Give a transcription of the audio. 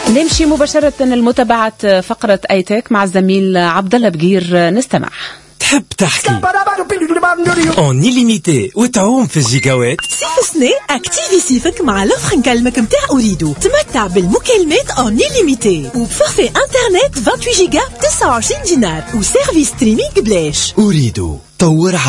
نمشي مباشرة لمتابعة فقرة ايتك مع الزميل عبد الله بقير. نستمع. تحب تحكي اون إليميتي وتعوم في الجيجاوات؟ صيف سنة اكتيفي صيفك مع لوفر نكلمك متاع أريدو. تمتع بالمكالمات اون إليميتي وبفورفي انترنت 28 جيجا ب 29 دينار وسيرفيس ستريمينغ بلاش. أريدو طور